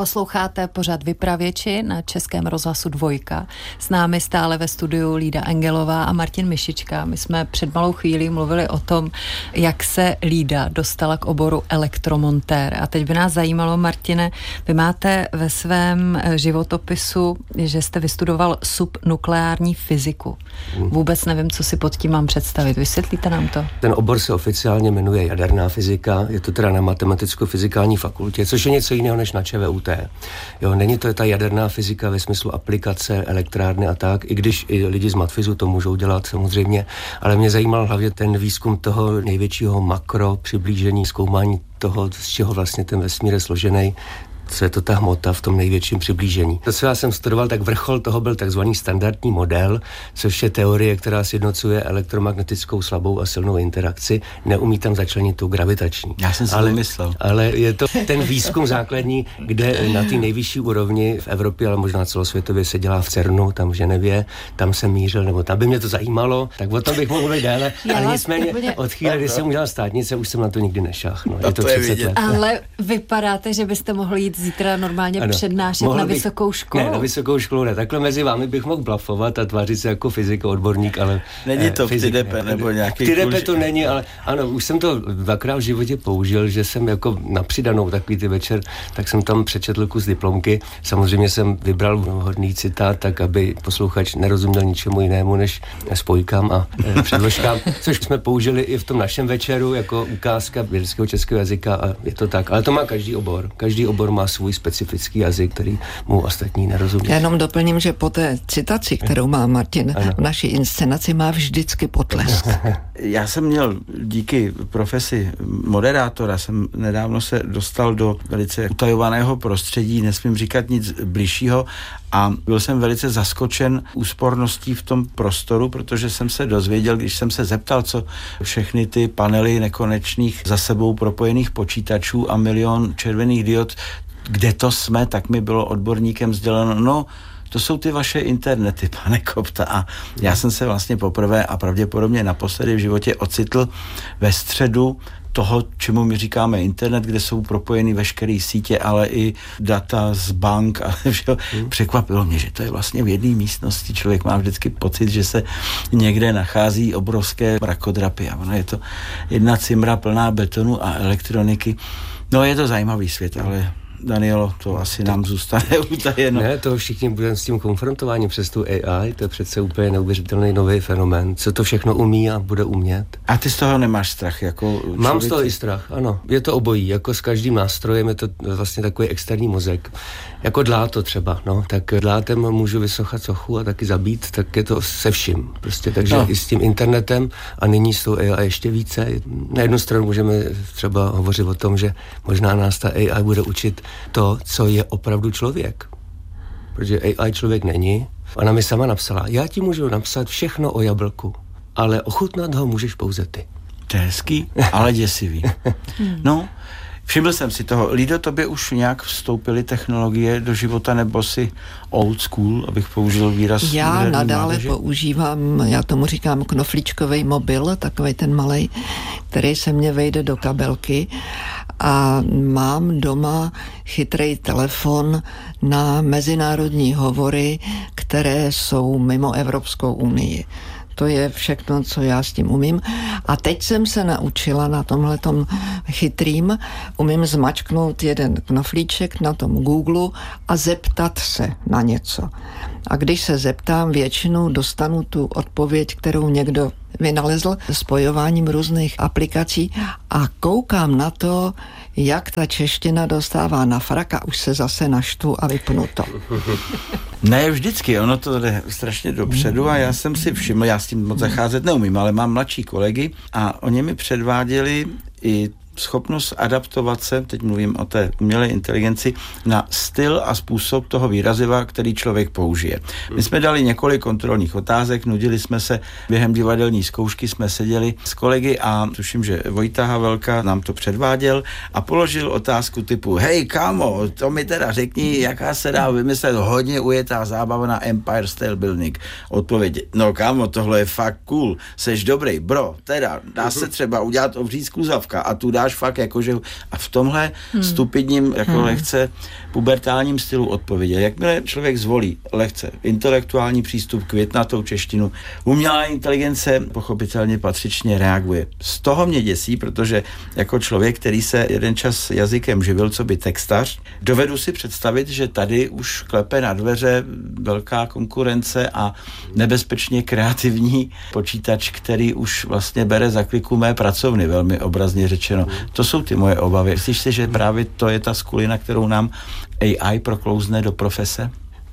Posloucháte pořad Vypravěči na Českém rozhlasu Dvojka. S námi stále ve studiu Lída Engelová a Martin Mišička. My jsme před malou chvílí mluvili o tom, jak se Lída dostala k oboru elektromontér. A teď by nás zajímalo, Martine, vy máte ve svém životopisu, že jste vystudoval subnukleární fyziku. Vůbec nevím, co si pod tím mám představit. Vysvětlíte nám to? Ten obor se oficiálně jmenuje jaderná fyzika. Je to teda na matematicko-fyzikální fakultě, což je něco jiného než na ČVUT. Jo, není to ta jaderná fyzika ve smyslu aplikace, elektrárny a tak, i když i lidi z matfizu to můžou dělat samozřejmě, ale mě zajímal hlavně ten výzkum toho největšího makro přiblížení, zkoumání toho, z čeho vlastně ten vesmír je složený, co je to ta hmota v tom největším přiblížení. To, co já jsem studoval, tak vrchol toho byl takzvaný standardní model, což je teorie, která sjednocuje elektromagnetickou slabou a silnou interakci. Neumí tam začlenit tu gravitační. Já jsem si to myslel. Ale je to ten výzkum základní, kde na té nejvyšší úrovni v Evropě, ale možná celosvětově se dělá v CERNu, tam v Ženevě, tam jsem mířil, nebo tam by mě to zajímalo, tak o tom bych mohl mluvit déle, ale nicméně od chvíle, kdy jsem udělal státnice, už jsem na to nikdy nešáhl. No, je to 30 let. Ale vypadáte, že byste mohli jít zítra normálně přednášet na vysokou školu. Ne, na vysokou školu ne. Takhle mezi vámi bych mohl blafovat a tvářit se jako fyzik, odborník, ale není to v TDP nebo nějaký TDP to není, ale ano, už jsem to dvakrát v životě použil, že jsem jako na přidanou takový ty večer, tak jsem tam přečetl kus diplomky. Samozřejmě jsem vybral vhodný citát, tak aby posluchač nerozuměl ničemu jinému než spojkám a předložkám, což jsme použili i v tom našem večeru jako ukázka vědeckého českého jazyka a je to tak. Ale to má každý obor. Každý obor má svůj specifický jazyk, který mu ostatní nerozumí. Já jenom doplním, že po té citaci, kterou má Martin v naší inscenaci, má vždycky potlesk. Já jsem měl díky profesi moderátora, jsem nedávno se dostal do velice utajovaného prostředí, nesmím říkat nic bližšího, a byl jsem velice zaskočen úsporností v tom prostoru, protože jsem se dozvěděl, když jsem se zeptal, co všechny ty panely nekonečných za sebou propojených počítačů a milion červených diod, kde to jsme, tak mi bylo odborníkem sděleno, no, to jsou ty vaše internety, pane Kopta. A já jsem se vlastně poprvé a pravděpodobně naposledy v životě ocitl ve středu toho, čemu my říkáme internet, kde jsou propojeny veškeré sítě, ale i data z bank a všeho. Překvapilo mě, že to je vlastně v jedné místnosti. Člověk má vždycky pocit, že se někde nachází obrovské mrakodrapy a ono je to jedna cimra plná betonu a elektroniky. No, je to zajímavý svět, ale Danielo, to asi nám zůstane utajeno. Ne, to všichni budeme s tím konfrontováním přes tu AI, to je přece úplně neuvěřitelný nový fenomén, co to všechno umí a bude umět. A ty z toho nemáš strach? Jako Mám z toho i strach, ano. Je to obojí, jako s každým nástrojem je to vlastně takový externí mozek. Jako dláto třeba, no, tak dlátem můžu vysochat sochu a taky zabít, tak je to se vším. Prostě, takže i s tím internetem a nyní s tou AI ještě více. Na jednu stranu můžeme třeba hovořit o tom, že možná nás ta AI bude učit to, co je opravdu člověk. Protože AI člověk není. Ona mi sama napsala, já ti můžu napsat všechno o jablku, ale ochutnat ho můžeš pouze ty. To je hezký, ale děsivý. No, všiml jsem si toho. Lído, tobě už nějak vstoupily technologie do života, nebo si old school, abych použil výraz? Já nadále používám, já tomu říkám knoflíčkový mobil, takovej ten malej, který se mně vejde do kabelky, a mám doma chytrý telefon na mezinárodní hovory, které jsou mimo Evropskou unii. To je všechno, co já s tím umím. A teď jsem se naučila na tomhletom chytrým, umím zmačknout jeden knoflíček na tom Google a zeptat se na něco. A když se zeptám, většinou dostanu tu odpověď, kterou někdo vynalezl spojováním různých aplikací a koukám na to, jak ta čeština dostává na frak a už se zase naštvu a vypnu to. Ne, vždycky, ono to jde strašně dopředu a já jsem si všiml, já s tím moc zacházet neumím, ale mám mladší kolegy a oni mi předváděli i schopnost adaptovat se, teď mluvím o té umělé inteligenci, na styl a způsob toho výraziva, který člověk použije. My jsme dali několik kontrolních otázek, nudili jsme se během divadelní zkoušky, jsme seděli s kolegy a tuším, že Vojta Havelka nám to předváděl a položil otázku typu, hej kámo, to mi teda řekni, jaká se dá vymyslet hodně ujetá zábava na Empire State Building. Odpověď, no kámo, tohle je fakt cool, seš dobrý, bro, teda dá se třeba udělat obří skluzavka a tu dáš máš fakt jakože a v tomhle stupidním jako lehce pubertálním stylu odpověděl. Jakmile člověk zvolí lehce intelektuální přístup, květnatou češtinu, umělá inteligence pochopitelně patřičně reaguje. Z toho mě děsí, protože jako člověk, který se jeden čas jazykem živil, co by textař, dovedu si představit, že tady už klepe na dveře velká konkurence a nebezpečně kreativní počítač, který už vlastně bere za kliku mé pracovny, velmi obrazně řečeno. To jsou ty moje obavy. Myslíš si, že právě to je ta skulina, kterou nám AI proklouzne do profese?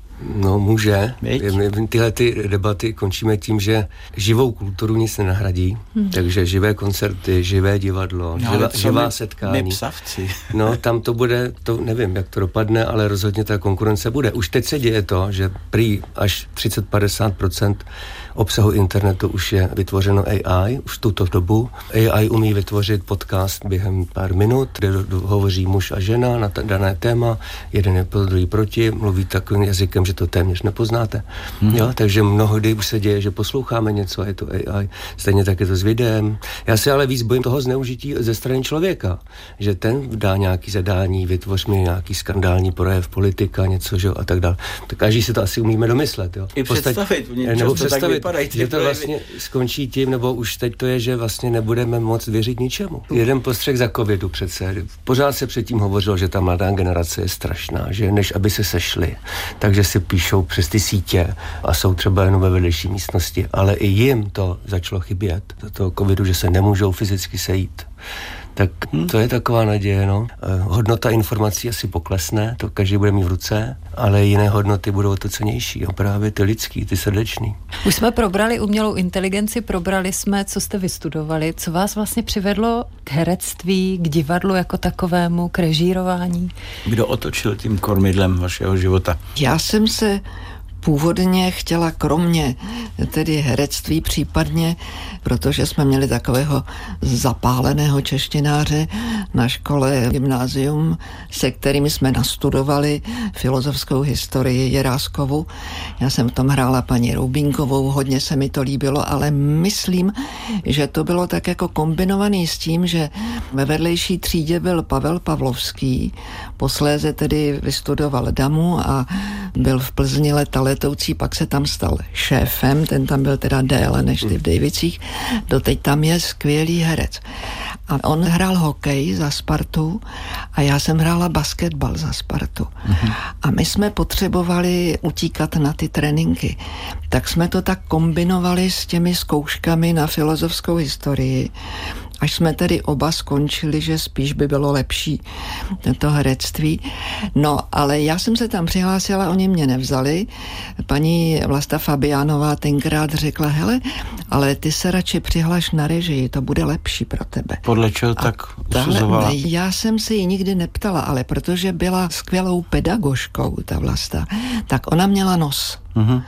No, může. Tyhle ty debaty končíme tím, že živou kulturu nic nenahradí, takže živé koncerty, živé divadlo, živá setkání. My psavci. No, tam to bude, to nevím, jak to dopadne, ale rozhodně ta konkurence bude. Už teď se děje to, že prý až 30-50% obsahu internetu už je vytvořeno AI, už tuto dobu. AI umí vytvořit podcast během pár minut, kde hovoří muž a žena na dané téma, jeden je druhý proti, mluví takovým jazykem, že to téměř nepoznáte. Jo, takže mnohdy už se děje, že posloucháme něco a je to AI. Stejně tak je to s videem. Já se ale víc bojím toho zneužití ze strany člověka, že ten dá nějaký zadání, vytvoř mi nějaký skandální projev, politika, něco, že, a tak dále. Tak každý si to asi umíme domyslet. Jo. I představit, že to vlastně skončí tím, nebo už teď to je, že vlastně nebudeme moc věřit ničemu. Jeden postřeh za covidu přece. Pořád se předtím hovořilo, že ta mladá generace je strašná, že než aby se sešli, takže si píšou přes ty sítě a jsou třeba jenom ve vedlejší místnosti, ale i jim to začalo chybět za toho covidu, že se nemůžou fyzicky sejít. Tak to je taková naděje, no. Hodnota informací asi poklesne, to každý bude mít v ruce, ale jiné hodnoty budou to cennější, jo, právě ty lidský, ty srdeční. Už jsme probrali umělou inteligenci, probrali jsme, co jste vystudovali, co vás vlastně přivedlo k herectví, k divadlu jako takovému, k režírování? Kdo otočil tím kormidlem vašeho života? Já jsem se původně chtěla kromě tedy herectví případně, protože jsme měli takového zapáleného češtináře na škole gymnázium, se kterými jsme nastudovali filozofskou historii Jiráskovu. Já jsem v tom hrála paní Roubínkovou, hodně se mi to líbilo, ale myslím, že to bylo tak jako kombinovaný s tím, že ve vedlejší třídě byl Pavel Pavlovský, posléze tedy vystudoval Damu a byl v Plzni letoucí, pak se tam stal šéfem, ten tam byl teda déle než ty v Dejvicích, doteď tam je skvělý herec. A on hrál hokej za Spartu a já jsem hrála basketbal za Spartu. A my jsme potřebovali utíkat na ty tréninky. Tak jsme to tak kombinovali s těmi zkouškami na filozofskou historii, až jsme tedy oba skončili, že spíš by bylo lepší to herectví. No, ale já jsem se tam přihlásila, oni mě nevzali. Paní Vlasta Fabiánová tenkrát řekla, hele, ale ty se radši přihlaš na režii, to bude lepší pro tebe. Podle čeho tak usuzovala? Já jsem se jí nikdy neptala, ale protože byla skvělou pedagožkou, ta Vlasta, tak ona měla nos.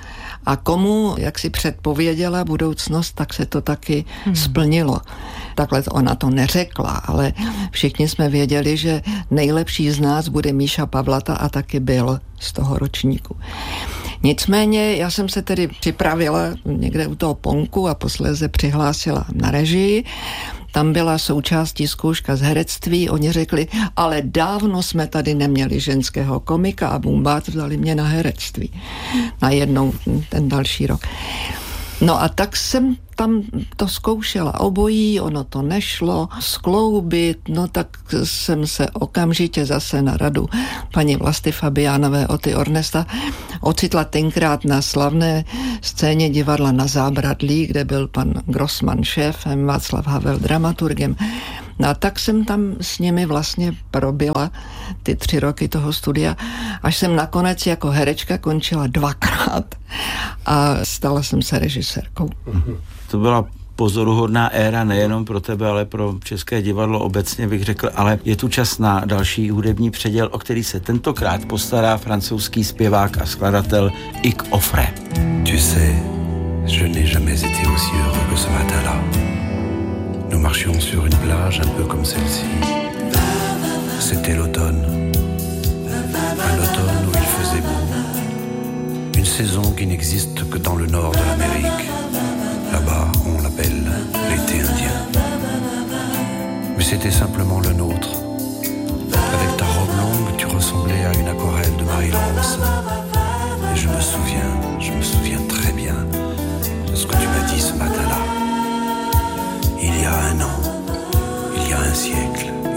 A komu, jak si předpověděla budoucnost, tak se to taky splnilo. Takhle ona to neřekla, ale všichni jsme věděli, že nejlepší z nás bude Míša Pavlata a taky byl z toho ročníku. Nicméně já jsem se tedy připravila někde u toho Ponku a posléze přihlásila na režii. Tam byla součástí zkouška z herectví, oni řekli, ale dávno jsme tady neměli ženského komika a bumbát vzali mě na herectví. Najednou ten další rok. No a tak jsem tam to zkoušela obojí, ono to nešlo skloubit, no tak jsem se okamžitě zase na radu paní Vlasty Fabiánové Oty Ornesta ocitla tenkrát na slavné scéně divadla Na Zábradlí, kde byl pan Grossman šéfem, Václav Havel dramaturgem. No a tak jsem tam s nimi vlastně probila ty 3 roky toho studia, až jsem nakonec jako herečka končila 2krát a stala jsem se režisérkou. To byla pozoruhodná éra nejenom pro tebe, ale pro české divadlo obecně, bych řekl, ale je tu čas na další hudební předěl, o který se tentokrát postará francouzský zpěvák a skladatel Hugues Aufray. Tu sais, je n'ai jamais été aussi heureux que ce matin-là. Nous marchions sur une plage un peu comme celle-ci. C'était l'automne. Un automne où il faisait beau. Une saison qui n'existe que dans le nord de l'Amérique. Là-bas, on l'appelle l'été indien. Mais c'était simplement le nôtre. Avec ta robe longue, tu ressemblais à une aquarelle de Marie-Laurence. Et je me souviens très bien de ce que tu m'as dit ce matin-là. Il y a un an, il y a un siècle.